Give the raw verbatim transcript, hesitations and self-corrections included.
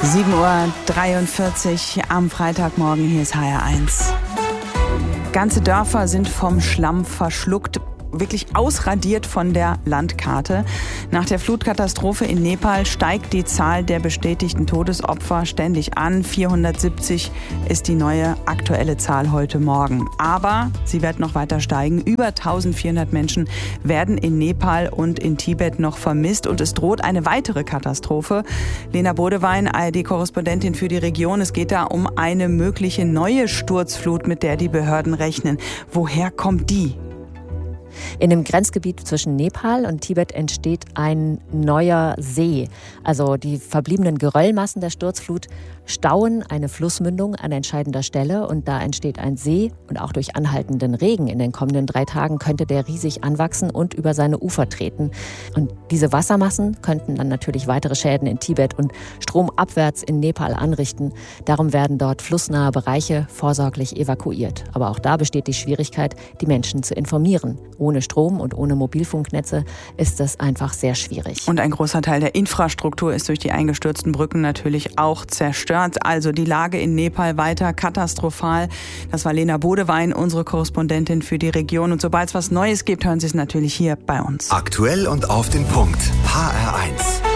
sieben Uhr dreiundvierzig am Freitagmorgen, hier ist H R eins. Ganze Dörfer sind vom Schlamm verschluckt, wirklich ausradiert von der Landkarte. Nach der Flutkatastrophe in Nepal steigt die Zahl der bestätigten Todesopfer ständig an. vierhundertsiebzig ist die neue aktuelle Zahl heute Morgen. Aber sie wird noch weiter steigen. Über eintausendvierhundert Menschen werden in Nepal und in Tibet noch vermisst. Und es droht eine weitere Katastrophe. Lena Bodewein, A R D-Korrespondentin für die Region. Es geht da um eine mögliche neue Sturzflut, mit der die Behörden rechnen. Woher kommt die? In dem Grenzgebiet zwischen Nepal und Tibet entsteht ein neuer See. Also die verbliebenen Geröllmassen der Sturzflut stauen eine Flussmündung an entscheidender Stelle und da entsteht ein See. Und auch durch anhaltenden Regen in den kommenden drei Tagen könnte der riesig anwachsen und über seine Ufer treten. Und diese Wassermassen könnten dann natürlich weitere Schäden in Tibet und stromabwärts in Nepal anrichten. Darum werden dort flussnahe Bereiche vorsorglich evakuiert. Aber auch da besteht die Schwierigkeit, die Menschen zu informieren. Ohne Strom und ohne Mobilfunknetze ist es einfach sehr schwierig. Und ein großer Teil der Infrastruktur ist durch die eingestürzten Brücken natürlich auch zerstört. Also die Lage in Nepal weiter katastrophal. Das war Lena Bodewein, unsere Korrespondentin für die Region. Und sobald es was Neues gibt, hören Sie es natürlich hier bei uns. Aktuell und auf den Punkt. H R eins.